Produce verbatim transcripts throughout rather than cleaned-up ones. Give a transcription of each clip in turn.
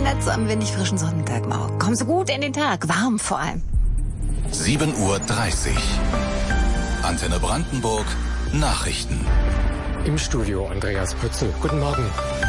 Nett so am windig frischen Sonntagmorgen. Komm so gut in den Tag, warm vor allem. sieben Uhr dreißig. Antenne Brandenburg, Nachrichten. Im Studio Andreas Pützel. Guten Morgen.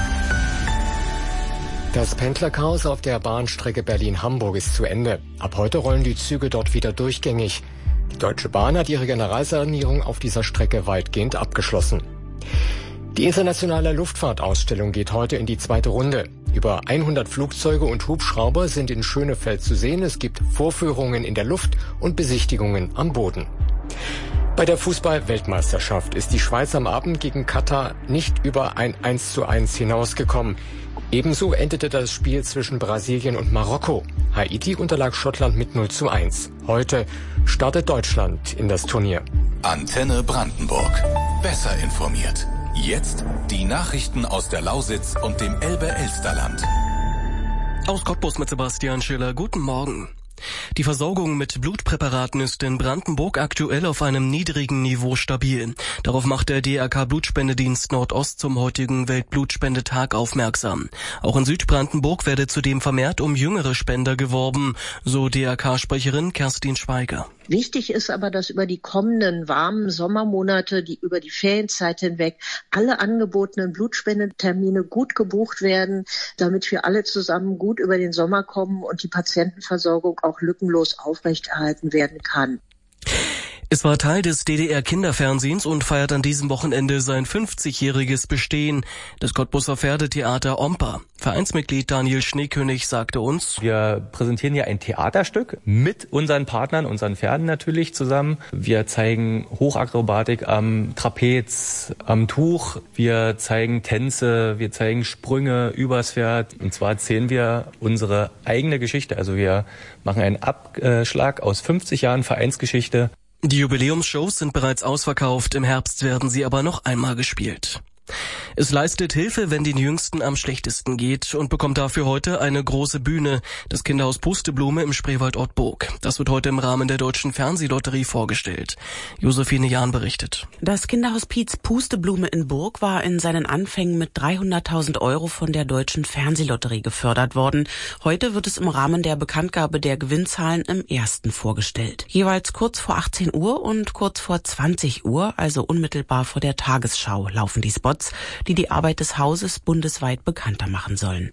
Das Pendlerchaos auf der Bahnstrecke Berlin-Hamburg ist zu Ende. Ab heute rollen die Züge dort wieder durchgängig. Die Deutsche Bahn hat ihre Generalsanierung auf dieser Strecke weitgehend abgeschlossen. Die internationale Luftfahrtausstellung geht heute in die zweite Runde. Über hundert Flugzeuge und Hubschrauber sind in Schönefeld zu sehen. Es gibt Vorführungen in der Luft und Besichtigungen am Boden. Bei der Fußball-Weltmeisterschaft ist die Schweiz am Abend gegen Katar nicht über ein eins zu eins hinausgekommen. Ebenso endete das Spiel zwischen Brasilien und Marokko. Haiti unterlag Schottland mit null zu eins. Heute startet Deutschland in das Turnier. Antenne Brandenburg. Besser informiert. Jetzt die Nachrichten aus der Lausitz und dem Elbe-Elsterland. Aus Cottbus mit Sebastian Schiller. Guten Morgen. Die Versorgung mit Blutpräparaten ist in Brandenburg aktuell auf einem niedrigen Niveau stabil. Darauf macht der D R K-Blutspendedienst Nordost zum heutigen Weltblutspendetag aufmerksam. Auch in Südbrandenburg werde zudem vermehrt um jüngere Spender geworben, so D R K-Sprecherin Kerstin Schweiger. Wichtig ist aber, dass über die kommenden warmen Sommermonate, die über die Ferienzeit hinweg, alle angebotenen Blutspendetermine gut gebucht werden, damit wir alle zusammen gut über den Sommer kommen und die Patientenversorgung auch lückenlos aufrechterhalten werden kann. Es war Teil des D D R-Kinderfernsehens und feiert an diesem Wochenende sein fünfzigjähriges Bestehen. Das Cottbuser Pferdetheater Omper. Vereinsmitglied Daniel Schneekönig sagte uns: Wir präsentieren hier ein Theaterstück mit unseren Partnern, unseren Pferden natürlich zusammen. Wir zeigen Hochakrobatik am Trapez, am Tuch. Wir zeigen Tänze, wir zeigen Sprünge übers Pferd. Und zwar erzählen wir unsere eigene Geschichte. Also wir machen einen Abschlag aus fünfzig Jahren Vereinsgeschichte. Die Jubiläumsshows sind bereits ausverkauft, im Herbst werden sie aber noch einmal gespielt. Es leistet Hilfe, wenn den Jüngsten am schlechtesten geht und bekommt dafür heute eine große Bühne, das Kinderhaus Pusteblume im Spreewald Ortburg. Das wird heute im Rahmen der Deutschen Fernsehlotterie vorgestellt. Josephine Jahn berichtet. Das Kinderhospiz Pusteblume in Burg war in seinen Anfängen mit dreihunderttausend Euro von der Deutschen Fernsehlotterie gefördert worden. Heute wird es im Rahmen der Bekanntgabe der Gewinnzahlen im ersten vorgestellt. Jeweils kurz vor achtzehn Uhr und kurz vor zwanzig Uhr, also unmittelbar vor der Tagesschau, laufen die Spots, die die Arbeit des Hauses bundesweit bekannter machen sollen.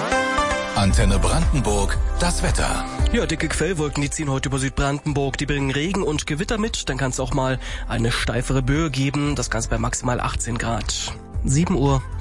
Antenne Brandenburg, das Wetter. Ja, dicke Quellwolken, die ziehen heute über Südbrandenburg. Die bringen Regen und Gewitter mit. Dann kann es auch mal eine steifere Böe geben. Das Ganze bei maximal achtzehn Grad. sieben Uhr.